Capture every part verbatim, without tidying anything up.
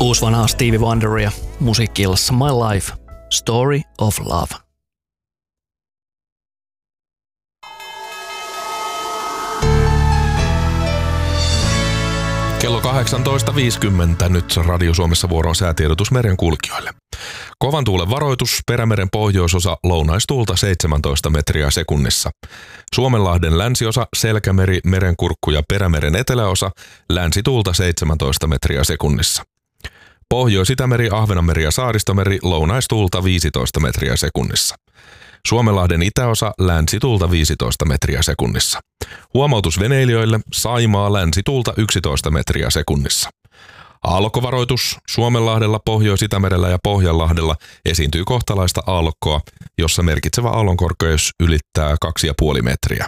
Uusi vanha Stevie Wonderia musiikki-illassa My Life, Story of Love. Kello kahdeksantoista viisikymmentä nyt Radio Suomessa vuoroon säätiedotus merenkulkijoille. Kovan tuulen varoitus, Perämeren pohjoisosa, lounaistuulta seitsemäntoista metriä sekunnissa. Suomenlahden länsiosa, Selkämeri, Merenkurkku ja Perämeren eteläosa, länsituulta seitsemäntoista metriä sekunnissa. Pohjois-Itämeri, Ahvenanmeri ja Saaristomeri, lounaistuulta viisitoista metriä sekunnissa. Suomenlahden itäosa, länsituulta viisitoista metriä sekunnissa. Huomautus veneilijöille, Saimaa, länsituulta yksitoista metriä sekunnissa. Aallokkovaroitus, Suomenlahdella, Pohjois-Itämerellä ja Pohjanlahdella esiintyy kohtalaista aallokkoa, jossa merkitsevä aallonkorkeus ylittää kaksi pilkku viisi metriä.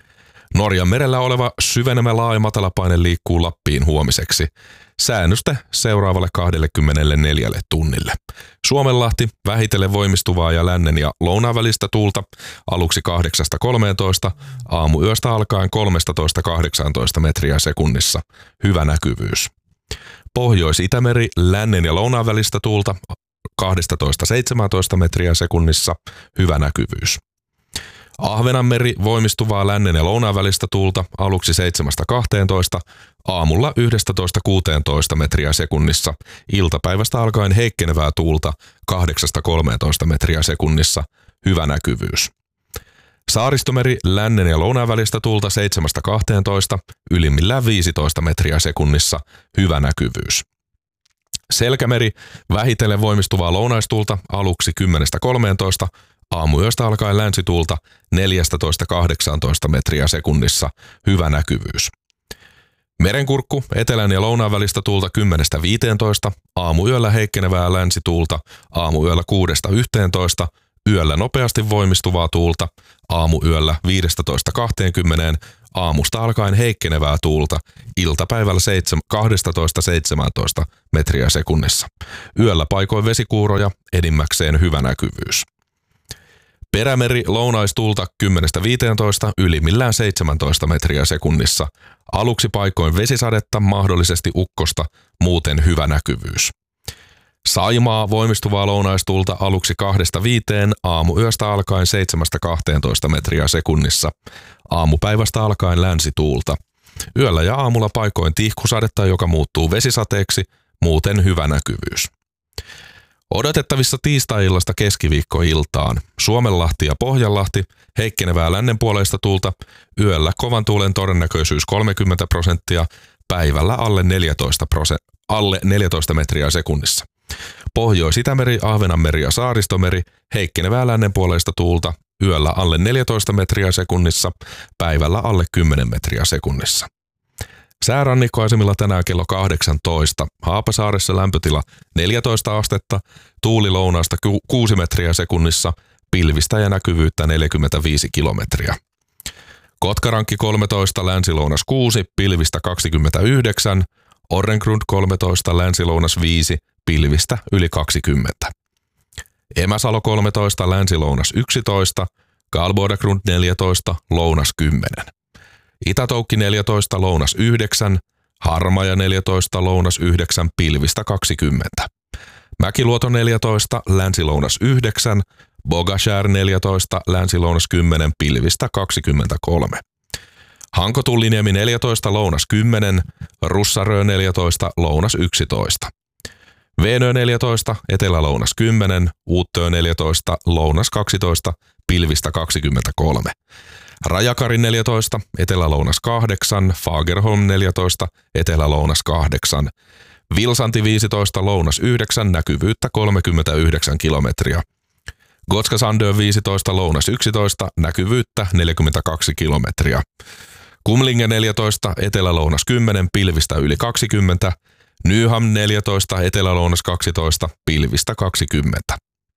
Norjan merellä oleva syvenemä laaja matalapaine liikkuu Lappiin huomiseksi. Säännöstä seuraavalle kaksikymmentäneljä tunnille. Suomenlahti vähitellen voimistuvaa ja lännen ja lounaan välistä tuulta aluksi kahdeksasta kolmeentoista, aamuyöstä alkaen kolmetoista kahdeksantoista metriä sekunnissa. Hyvä näkyvyys. Pohjois-Itämeri lännen ja lounaan välistä tuulta kaksitoista seitsemäntoista metriä sekunnissa. Hyvä näkyvyys. Ahvenanmeri voimistuvaa lännen ja lounaan välistä tuulta aluksi seitsemästä kahteentoista, aamulla yksitoista kuusitoista metriä sekunnissa, iltapäivästä alkaen heikkenevää tuulta kahdeksasta kolmeentoista metriä sekunnissa, hyvä näkyvyys. Saaristomeri lännen ja lounaan välistä tuulta seitsemästä kahteentoista, ylimmillään viisitoista metriä sekunnissa, hyvä näkyvyys. Selkämeri vähitellen voimistuvaa lounaistuulta aluksi kymmenestä kolmeentoista, aamuyöstä alkaen länsituulta neljätoista kahdeksantoista metriä sekunnissa, hyvä näkyvyys. Merenkurkku etelän ja lounaan välistä tuulta kymmenestä viiteentoista, aamuyöllä heikkenevää länsituulta, aamuyöllä kuudesta yhteentoista, yöllä nopeasti voimistuvaa tuulta, aamuyöllä viidestätoista kahteenkymmeneen, aamusta alkaen heikkenevää tuulta, iltapäivällä kaksitoista seitsemäntoista metriä sekunnissa. Yöllä paikoin vesikuuroja, enimmäkseen hyvä näkyvyys. Perämeri lounaistuulta kymmenestä viiteentoista, ylimmillään seitsemäntoista metriä sekunnissa. Aluksi paikoin vesisadetta, mahdollisesti ukkosta, muuten hyvä näkyvyys. Saimaa voimistuvaa lounaistuulta aluksi kahdesta viiteen, aamuyöstä alkaen seitsemästä kahteentoista metriä sekunnissa. Aamupäivästä alkaen länsituulta. Yöllä ja aamulla paikoin tihkusadetta, joka muuttuu vesisateeksi, muuten hyvä näkyvyys. Odotettavissa tiistai-illasta keskiviikkoiltaan. Suomenlahti ja Pohjanlahti, heikkenevää lännenpuoleista tuulta, yöllä kovan tuulen todennäköisyys kolmekymmentä prosenttia, päivällä alle neljätoista, prosent, alle neljätoista metriä sekunnissa. Pohjois-Itämeri, Ahvenanmeri ja Saaristomeri, heikkenevää lännenpuoleista tuulta, yöllä alle neljätoista metriä sekunnissa, päivällä alle kymmenen metriä sekunnissa. Säärannikkoasemilla tänään kello kahdeksantoista. Haapasaaressa lämpötila neljätoista astetta, tuuli lounaasta kuusi metriä sekunnissa, pilvistä ja näkyvyyttä neljäkymmentäviisi kilometriä. Kotkarankki kolmetoista, länsilounas kuusi, pilvistä kaksikymmentäyhdeksän, Orrengrund kolmetoista, länsilounas viisi, pilvistä yli kaksikymmentä. Emäsalo kolmetoista, länsilounas yksitoista, Galbodagrund neljätoista, lounas kymmenen. Itätoukki neljätoista, lounas yhdeksän, Harmaja neljätoista, lounas yhdeksän, pilvistä kaksikymmentä. Mäkiluoto neljätoista, länsilounas yhdeksän, Bogashär neljätoista, länsilounas kymmenen, pilvistä kaksikymmentäkolme. Hanko-Tulliniemi neljätoista, lounas kymmenen, Russarö neljätoista, lounas yksitoista. Veenö neljätoista, etelälounas kymmenen, Uuttöö neljätoista, lounas kaksitoista, pilvistä kaksikymmentäkolme. Rajakari neljätoista, etelälounas kahdeksan, Fagerholm neljätoista, etelälounas kahdeksan. Vilsanti viisitoista, lounas yhdeksän, näkyvyyttä kolmekymmentäyhdeksän kilometriä. Gotska Sandö viisitoista, lounas yksitoista, näkyvyyttä neljäkymmentäkaksi kilometriä. Kumlinge neljätoista, etelälounas kymmenen, pilvistä yli kaksikymmentä. Nyham neljätoista, etelälounas kaksitoista, pilvistä kaksikymmentä.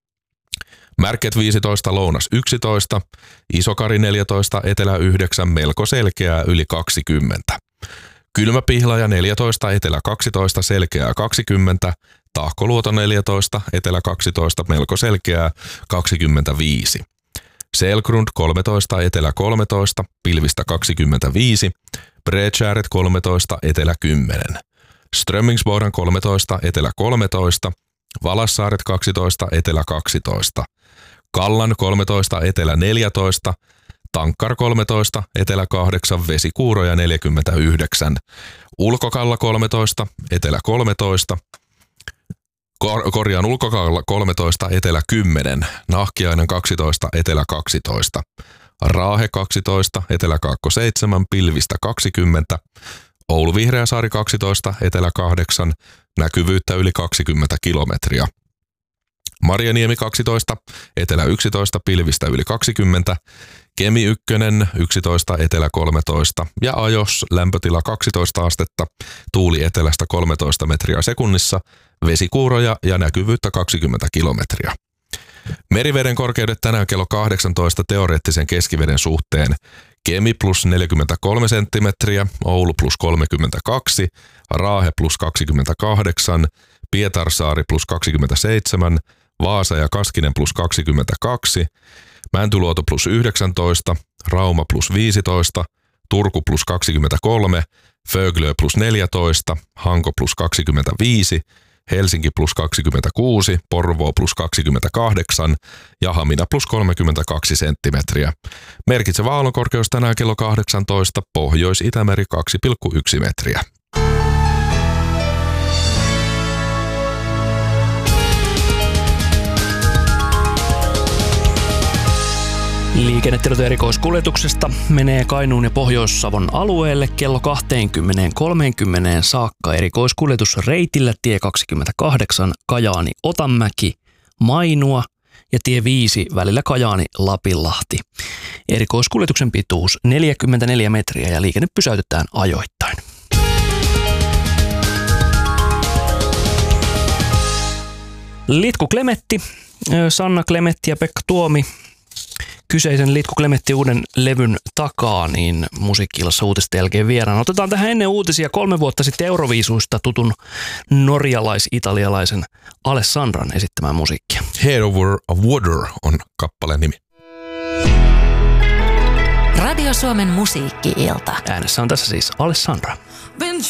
Märket viisitoista, lounas yksitoista, Isokari neljätoista, etelä yhdeksän, melko selkeää yli kaksikymmentä. Kylmäpihlaja neljätoista, etelä kaksitoista, selkeää kaksikymmentä, Tahkoluoto neljätoista, etelä kaksitoista, melko selkeää kaksikymmentäviisi. Selgrund kolmetoista, etelä kolmetoista, pilvistä kaksikymmentäviisi, Bredskäret kolmetoista, etelä kymmenen. Strömmingsboden kolmetoista, etelä kolmetoista, Valassaaret kaksitoista, etelä kaksitoista, Kallan kolmetoista, etelä neljätoista, Tankkar kolmetoista, etelä kahdeksan, Vesikuuroja neljäkymmentäyhdeksän, Ulkokalla kolmetoista, etelä kolmetoista, Kor- korjaan Ulkokalla kolmetoista, etelä kymmenen, Nahkiainen kaksitoista, etelä kaksitoista, Raahe kaksitoista, etelä seitsemän, Pilvistä kaksikymmentä, Oulu Vihreäsaari kaksitoista, etelä kahdeksan, näkyvyyttä yli kaksikymmentä kilometriä. Marjaniemi kaksitoista, etelä yksitoista, pilvistä yli kaksikymmentä, Kemi yksi yksitoista, etelä kolmetoista ja Ajos lämpötila kaksitoista astetta, tuuli etelästä kolmetoista metriä sekunnissa, vesikuuroja ja näkyvyyttä kaksikymmentä kilometriä. Meriveden korkeudet tänään kello kahdeksantoista teoreettisen keskiveden suhteen: Kemi plus neljäkymmentäkolme senttimetriä, Oulu plus kolmekymmentäkaksi, Raahe plus kaksikymmentäkahdeksan, Pietarsaari plus kaksikymmentäseitsemän, Vaasa ja Kaskinen plus kaksikymmentäkaksi, Mäntyluoto plus yhdeksäntoista, Rauma plus viisitoista, Turku plus kaksikymmentäkolme, Föglö plus neljätoista, Hanko plus kaksikymmentäviisi, Helsinki plus kaksikymmentäkuusi, Porvoo plus kaksikymmentäkahdeksan ja Hamina plus kolmekymmentäkaksi senttimetriä. Merkitsevä aallonkorkeus tänään kello kahdeksantoista, Pohjois-Itämeri kaksi pilkku yksi metriä. Liikennetiedot erikoiskuljetuksesta menee Kainuun ja Pohjois-Savon alueelle kello kaksikymmentä kolmekymmentä saakka erikoiskuljetusreitillä tie kaksikymmentäkahdeksan Kajaani-Otanmäki, Mainua ja tie viisi välillä Kajaani-Lapinlahti. Erikoiskuljetuksen pituus neljäkymmentäneljä metriä ja liikenne pysäytetään ajoittain. Litku Klemetti, Sanna Klemetti ja Pekka Tuomi kyseisen Litku Klemetti uuden levyn takaa, niin Musiikki-illassa uutisten jälkeen vieraan. Otetaan tähän ennen uutisia kolme vuotta sitten Euroviisuista tutun norjalais-italialaisen Alessandran esittämään musiikkia. Head Over a Water on kappaleen nimi. Radio Suomen Musiikki-ilta. Äänessä on tässä siis Alessandra.